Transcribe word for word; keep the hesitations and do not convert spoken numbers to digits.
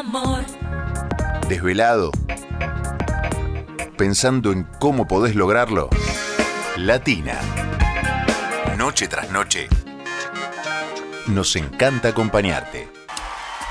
amor. ¿Desvelado? ¿Pensando en cómo podés lograrlo? Latina. Noche tras noche. Nos encanta acompañarte.